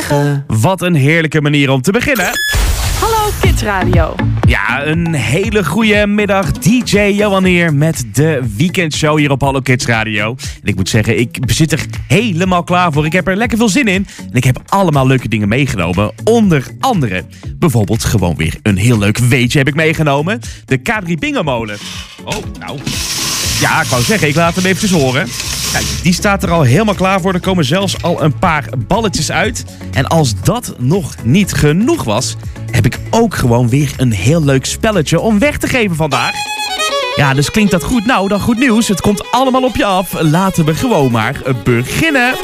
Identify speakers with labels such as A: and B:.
A: liggen.
B: Wat een heerlijke manier om te beginnen.
C: Hallo Kids Radio.
B: Ja, een hele goede middag. DJ Johan hier met de weekendshow hier op Hallo Kids Radio. En ik moet zeggen, ik zit er helemaal klaar voor. Ik heb er lekker veel zin in. En ik heb allemaal leuke dingen meegenomen. Onder andere, bijvoorbeeld gewoon weer een heel leuk weetje heb ik meegenomen. De K3 Bingo-molen. Oh, nou. Ja, ik wou zeggen, ik laat hem eventjes horen. Kijk, die staat er al helemaal klaar voor. Er komen zelfs al een paar balletjes uit. En als dat nog niet genoeg was, heb ik ook gewoon weer een heel leuk spelletje om weg te geven vandaag. Ja, dus klinkt dat goed? Nou, dan goed nieuws. Het komt allemaal op je af. Laten we gewoon maar beginnen.